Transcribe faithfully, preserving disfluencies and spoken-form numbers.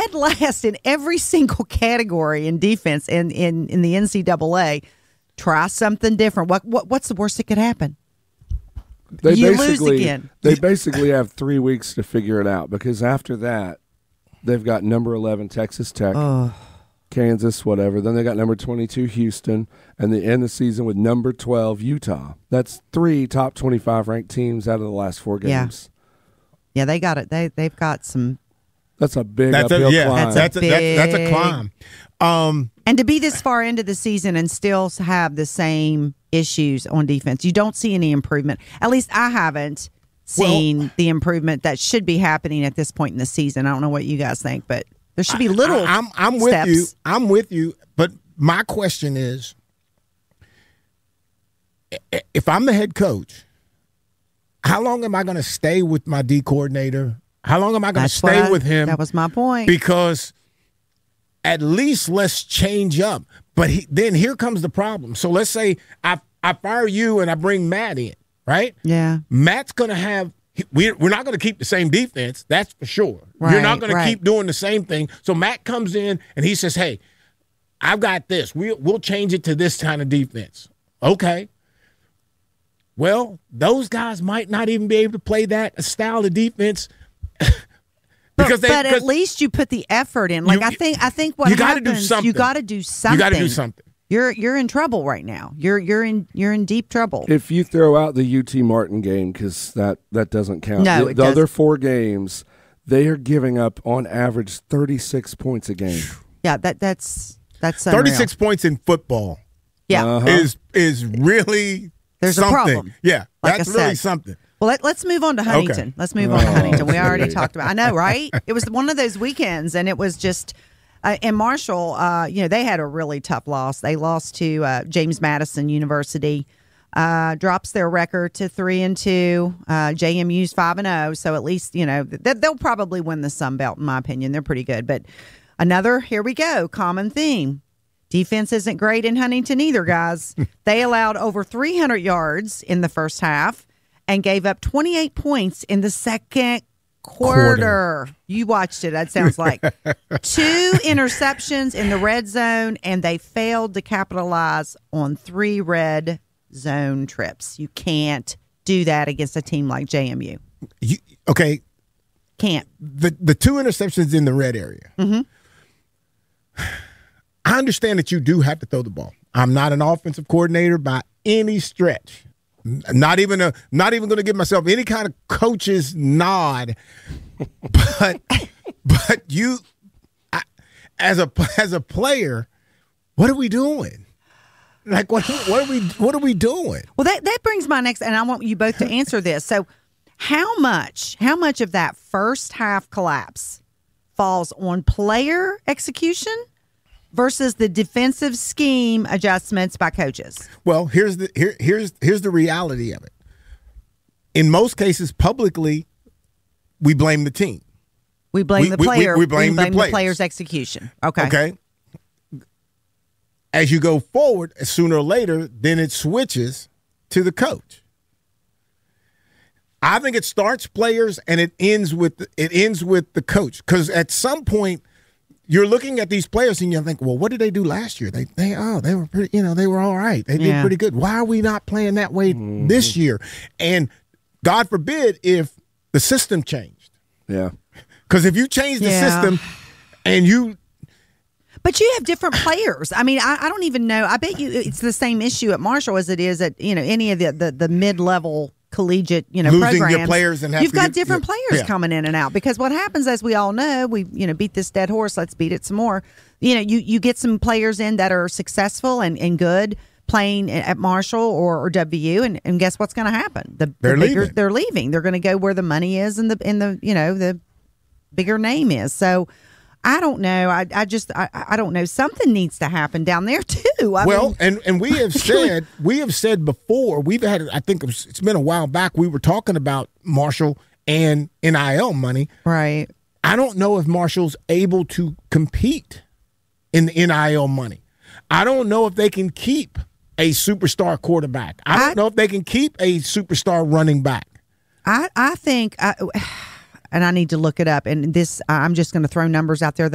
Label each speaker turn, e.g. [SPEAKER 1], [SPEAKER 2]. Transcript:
[SPEAKER 1] dead last in every single category in defense in, in, in the N C double A. Try something different. What, what What's the worst that could happen?
[SPEAKER 2] They
[SPEAKER 1] you
[SPEAKER 2] basically,
[SPEAKER 1] lose again.
[SPEAKER 2] They basically have three weeks to figure it out because after that, they've got number eleven Texas Tech,
[SPEAKER 1] Oh.
[SPEAKER 2] Kansas, whatever. Then they got number twenty-two Houston, and they end the season with number twelve Utah. That's three top twenty-five ranked teams out of the last four games.
[SPEAKER 1] Yeah, they got it. They they've got some.
[SPEAKER 2] That's a big
[SPEAKER 3] That's
[SPEAKER 2] uphill
[SPEAKER 3] a, yeah,
[SPEAKER 2] climb.
[SPEAKER 3] That's a,
[SPEAKER 1] big,
[SPEAKER 3] that's, that's a climb. Um,
[SPEAKER 1] and to be this far into the season and still have the same issues on defense, you don't see any improvement. At least I haven't seen
[SPEAKER 3] Well,
[SPEAKER 1] the improvement that should be happening at this point in the season. I don't know what you guys think, but there should be little.
[SPEAKER 3] I, I'm I'm with
[SPEAKER 1] steps.
[SPEAKER 3] you. I'm with you. But my question is, if I'm the head coach, how long am I going to stay with my D coordinator? How long am I going to stay
[SPEAKER 1] I,
[SPEAKER 3] with him?
[SPEAKER 1] That was my point.
[SPEAKER 3] Because at least let's change up. But he, then here comes the problem. So let's say I I fire you and I bring Matt in, right?
[SPEAKER 1] Yeah.
[SPEAKER 3] Matt's going to have we're, we're not going to keep the same defense, that's for sure.
[SPEAKER 1] Right,
[SPEAKER 3] You're not going
[SPEAKER 1] right.
[SPEAKER 3] to keep doing the same thing. So Matt comes in and he says, hey, I've got this. We, we'll change it to this kind of defense. Okay. Well, those guys might not even be able to play that style of defense.
[SPEAKER 1] Because but,
[SPEAKER 3] they,
[SPEAKER 1] but at least you put the effort in. Like
[SPEAKER 3] you,
[SPEAKER 1] I think, I think what
[SPEAKER 3] you gotta
[SPEAKER 1] happens,
[SPEAKER 3] do something.
[SPEAKER 1] you got to do something.
[SPEAKER 3] You got to do something.
[SPEAKER 1] You're you're in trouble right now. You're you're in you're in deep trouble.
[SPEAKER 2] If you throw out the U T Martin game, because that, that doesn't count.
[SPEAKER 1] No,
[SPEAKER 2] the,
[SPEAKER 1] it
[SPEAKER 2] the
[SPEAKER 1] doesn't.
[SPEAKER 2] other four games, they are giving up on average thirty-six points a game.
[SPEAKER 1] Yeah, that that's that's unreal.
[SPEAKER 3] thirty-six points in football.
[SPEAKER 1] Yeah,
[SPEAKER 2] Uh-huh.
[SPEAKER 3] is is really
[SPEAKER 1] There's a
[SPEAKER 3] something.
[SPEAKER 1] problem.
[SPEAKER 3] Yeah,
[SPEAKER 1] Like
[SPEAKER 3] that's
[SPEAKER 1] I
[SPEAKER 3] really
[SPEAKER 1] said.
[SPEAKER 3] something.
[SPEAKER 1] Well, let, let's move on to Huntington.
[SPEAKER 3] Okay.
[SPEAKER 1] Let's move on to
[SPEAKER 2] Oh,
[SPEAKER 1] Huntington. We already
[SPEAKER 2] great.
[SPEAKER 1] talked about. I know, right? It was one of those weekends, and it was just. Uh, and Marshall, uh, you know, they had a really tough loss. They lost to uh, James Madison University. Uh, drops their record to three and two. Uh, J M U's five and zero. So at least you know th- they'll probably win the Sun Belt. In my opinion, they're pretty good. But another, here we go, common theme. Defense isn't great in Huntington either, guys. They allowed over three hundred yards in the first half and gave up twenty-eight points in the second quarter. quarter. You watched it, that sounds like. Two interceptions in the red zone, and they failed to capitalize on three red zone trips. You can't do that against a team like J M U.
[SPEAKER 3] You, okay.
[SPEAKER 1] Can't.
[SPEAKER 3] The, the two interceptions in the red area.
[SPEAKER 1] Mm-hmm.
[SPEAKER 3] I understand that you do have to throw the ball. I'm not an offensive coordinator by any stretch. Not even a, not even going to give myself any kind of coach's nod. But but you, I, as a as a player, what are we doing? Like what what are we what are we doing?
[SPEAKER 1] Well, that that brings my next, and I want you both to answer this. So, how much how much of that first half collapse falls on player execution versus the defensive scheme adjustments by coaches?
[SPEAKER 3] Well, here's the here here's here's the reality of it. In most cases, publicly, we blame the team.
[SPEAKER 1] We blame
[SPEAKER 3] We-
[SPEAKER 1] the
[SPEAKER 3] we- we-
[SPEAKER 1] player.
[SPEAKER 3] we blame the
[SPEAKER 1] the
[SPEAKER 3] players.
[SPEAKER 1] player's execution. Okay.
[SPEAKER 3] Okay. As you go forward, sooner or later, then it switches to the coach. I think it starts players and it ends with the, it ends with the coach, because at some point you're looking at these players and you think, well, what did they do last year? They they oh they were pretty, you know, they were all right. They did
[SPEAKER 1] Yeah.
[SPEAKER 3] pretty good. Why are we not playing that way
[SPEAKER 2] Mm-hmm.
[SPEAKER 3] this year? And God forbid if the system changed,
[SPEAKER 2] Yeah.
[SPEAKER 3] because if you change the
[SPEAKER 1] Yeah.
[SPEAKER 3] system and you
[SPEAKER 1] But you have different players. I mean, I, I don't even know. I bet you it's the same issue at Marshall as it is at, you know, any of the, the, the mid-level collegiate, you know,
[SPEAKER 3] Losing your
[SPEAKER 1] programs.
[SPEAKER 3] players and have
[SPEAKER 1] You've
[SPEAKER 3] to
[SPEAKER 1] got
[SPEAKER 3] get-
[SPEAKER 1] different
[SPEAKER 3] yeah.
[SPEAKER 1] players
[SPEAKER 3] Yeah.
[SPEAKER 1] coming in and out, because what happens, as we all know, we, you know, beat this dead horse. Let's beat it some more. You know, you, you get some players in that are successful and, and good playing at Marshall or, or W U, and, and guess what's going to happen? The,
[SPEAKER 3] They're
[SPEAKER 1] the bigger,
[SPEAKER 3] leaving.
[SPEAKER 1] They're leaving. They're going to go where the money is and the, in the, you know, the bigger name is. So I don't know. I, I just, I, I don't know. Something needs to happen down there too. I
[SPEAKER 3] well,
[SPEAKER 1] mean,
[SPEAKER 3] and, and we have said we have said before, we've had, I think it's it's been a while back, we were talking about Marshall and N I L money.
[SPEAKER 1] right.
[SPEAKER 3] I don't know if Marshall's able to compete in the N I L money. I don't know if they can keep a superstar quarterback. I don't
[SPEAKER 1] I-
[SPEAKER 3] know if they can keep a superstar running back.
[SPEAKER 1] I, I think, I, and I need to look it up. And this, I'm just going to throw numbers out there that